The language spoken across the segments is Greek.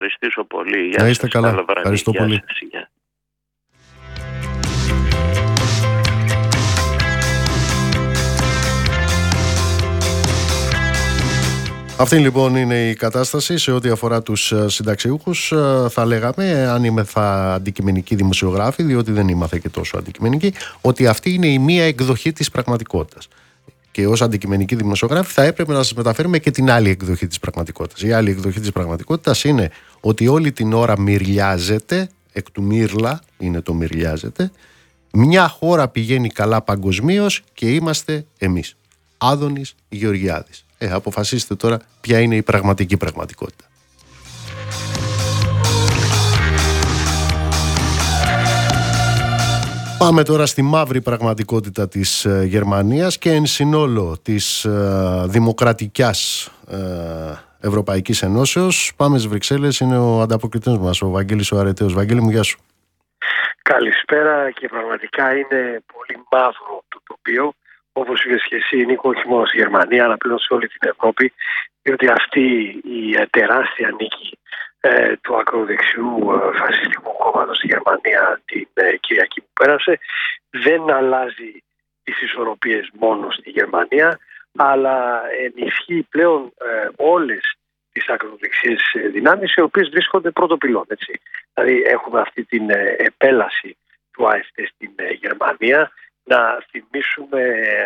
Ευχαριστήσω πολύ. Να είστε καλά. Ευχαριστώ πολύ. Αυτή λοιπόν είναι η κατάσταση σε ό,τι αφορά τους συνταξιούχους. Θα λέγαμε, αν είμαι αντικειμενικοί δημοσιογράφοι, διότι δεν είμαστε και τόσο αντικειμενικοί, ότι αυτή είναι η μία εκδοχή της πραγματικότητας. Και ως αντικειμενικοί δημοσιογράφοι θα έπρεπε να σας μεταφέρουμε και την άλλη εκδοχή της πραγματικότητας. Η άλλη εκδοχή της πραγματικότητας είναι ότι όλη την ώρα μυρλιάζεται, εκ του μύρλα είναι το μυρλιάζεται, μια χώρα πηγαίνει καλά παγκοσμίως και είμαστε εμείς. Άδωνης Γεωργιάδης. Αποφασίστε τώρα ποια είναι η πραγματική πραγματικότητα. Πάμε τώρα στη μαύρη πραγματικότητα της Γερμανίας και εν συνόλο της δημοκρατικής Ευρωπαϊκής Ενώσεως. Πάμε στις Βρυξέλλες, είναι ο ανταποκριτής μας, ο Βαγγέλης ο Αρετέος. Βαγγέλη μου, γεια σου. Καλησπέρα, και πραγματικά είναι πολύ μαύρο το τοπίο. Όπως είπες και εσύ, Νίκο, όχι μόνο στη Γερμανία, αλλά πλέον σε όλη την Ευρώπη, διότι αυτή η τεράστια νίκη του ακροδεξιού φασιστικού κόμματος στη Γερμανία την Κυριακή που πέρασε δεν αλλάζει τις ισορροπίες μόνο στη Γερμανία, αλλά ενισχύει πλέον όλες τις ακροδεξιές δυνάμεις, οι οποίες βρίσκονται πρώτο πυλόν. Δηλαδή έχουμε αυτή την επέλαση του AfD στην Γερμανία. Να θυμίσουμε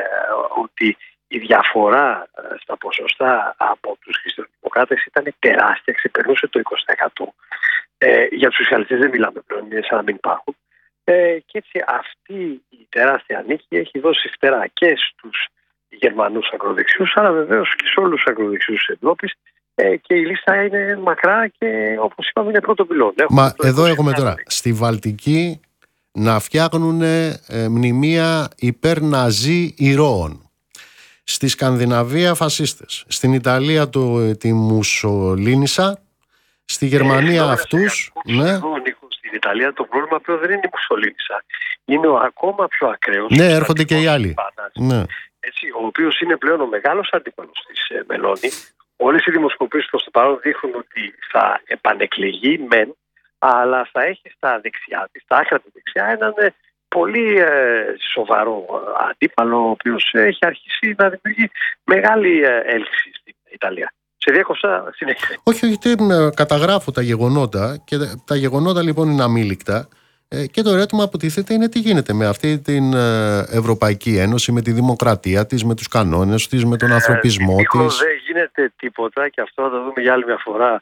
ότι η διαφορά στα ποσοστά από τους χριστιανοδημοκράτες ήταν τεράστια, ξεπερνούσε το 20%. Για τους σοσιαλιστές δεν μιλάμε πλέον, είναι σαν να μην υπάρχουν. Και έτσι αυτή η τεράστια νίκη έχει δώσει φτερά και στους Γερμανούς ακροδεξιούς, αλλά βεβαίως και σε όλους τους ακροδεξιούς της Ευρώπης. Και η λίστα είναι μακρά και, όπως είπαμε, είναι πρώτο πυλόν. Μα εδώ έχουμε τώρα στη Βαλτική να φτιάχνουν μνημεία υπέρ ναζί ηρώων. Στη Σκανδιναβία φασίστες. Στην Ιταλία τη Μουσολίνισσα. Στη Γερμανία αυτούς. Ναι. Στην Ιταλία το πρόβλημα πλέον δεν είναι η Μουσολίνισσα. Είναι ο ακόμα πιο ακραίος. Ναι, έρχονται και οι άλλοι. Ναι. Ο οποίος είναι πλέον ο μεγάλος αντίπαλος της Μελώνη. Όλες οι δημοσκοπήσεις προς το παρόν δείχνουν ότι θα επανεκλεγεί μεν, αλλά θα έχει στα δεξιά της, στα άκρα του δεξιά, έναν πολύ σοβαρό αντίπαλο, ο οποίος έχει αρχίσει να δημιουργεί μεγάλη έλξη στην Ιταλία. Σε διέκοψα συνέχεια. Όχι, καταγράφω τα γεγονότα και τα γεγονότα λοιπόν είναι αμήλικτα. Και το ερώτημα που τίθεται είναι τι γίνεται με αυτή την Ευρωπαϊκή Ένωση, με τη δημοκρατία της, με τους κανόνες της, με τον ανθρωπισμό της. Δεν γίνεται τίποτα, και αυτό θα το δούμε για άλλη μια φορά.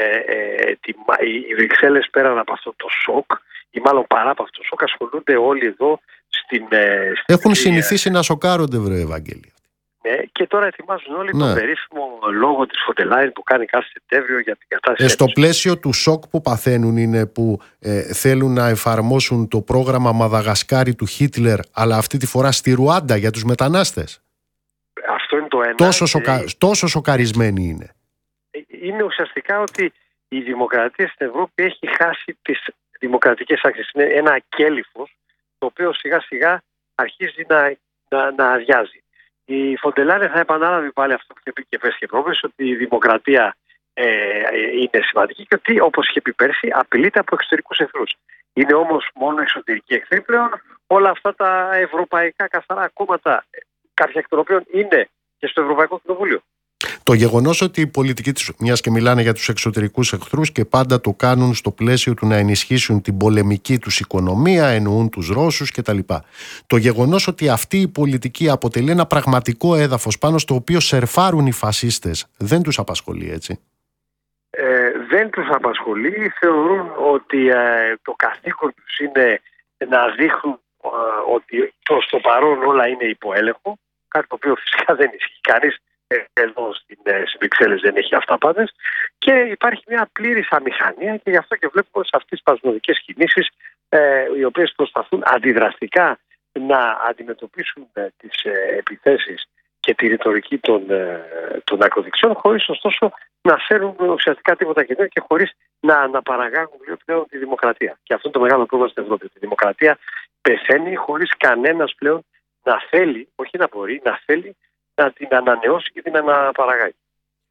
Οι Βρυξέλλες πέραν από αυτό το σοκ, ή μάλλον παρά από αυτό το σοκ, ασχολούνται όλοι εδώ έχουν συνηθίσει να σοκάρονται, βρε Ευαγγέλη. Ναι, και τώρα ετοιμάζουν όλοι τον περίφημο λόγο της Φοντελάιν που κάνει κάθε Σεπτέμβριο για την κατάσταση. Στο πλαίσιο του σοκ που παθαίνουν είναι που θέλουν να εφαρμόσουν το πρόγραμμα Μαδαγασκάρη του Χίτλερ, αλλά αυτή τη φορά στη Ρουάντα για τους μετανάστες. Αυτό είναι το ένα. Τόσο σοκαρισμένοι είναι. Είναι ουσιαστικά ότι η δημοκρατία στην Ευρώπη έχει χάσει τις δημοκρατικές άξιες. Είναι ένα ακέλυφος το οποίο σιγά σιγά αρχίζει να αδειάζει. Η Φοντελάρε θα επανάλαβε πάλι αυτό που είχε πει και πέρσι και πρόπερσι, ότι η δημοκρατία είναι σημαντική και ότι, όπως είχε πει πέρσι, απειλείται από εξωτερικούς εχθρούς. Είναι όμως μόνο εξωτερικοί εχθροί πλέον όλα αυτά τα ευρωπαϊκά καθαρά κόμματα, κάποια εκ των οποίων είναι και στο Ευρωπαϊκό Κοινοβούλιο. Το γεγονός ότι οι πολιτικοί, μιας και μιλάνε για τους εξωτερικούς εχθρούς και πάντα το κάνουν στο πλαίσιο του να ενισχύσουν την πολεμική τους οικονομία, εννοούν τους Ρώσους κτλ. Το γεγονός ότι αυτή η πολιτική αποτελεί ένα πραγματικό έδαφος πάνω στο οποίο σερφάρουν οι φασίστες, δεν τους απασχολεί, έτσι? Δεν τους απασχολεί. Θεωρούν ότι το καθήκον τους είναι να δείχνουν ότι στο παρόν όλα είναι υπό έλεγχο, κάτι το οποίο φυσικά δεν ισχύει κανείς. Εδώ στις Βρυξέλλες δεν έχει αυταπάτες, και υπάρχει μια πλήρης αμηχανία, και γι' αυτό και βλέπουμε σε αυτές τις σπασμωδικές κινήσεις οι οποίες προσπαθούν αντιδραστικά να αντιμετωπίσουν τις επιθέσεις και τη ρητορική των ακροδεξιών, χωρίς ωστόσο να φέρουν ουσιαστικά τίποτα καινούργιο και χωρίς να αναπαραγάγουν πλέον τη δημοκρατία. Και αυτό είναι το μεγάλο πρόβλημα στην Ευρώπη. Η δημοκρατία πεθαίνει χωρίς κανένας πλέον να θέλει, όχι να μπορεί, να θέλει να την ανανεώσει και την αναπαραγάγει.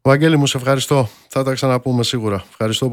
Βαγγέλη μου, σε ευχαριστώ. Θα τα ξαναπούμε σίγουρα. Ευχαριστώ.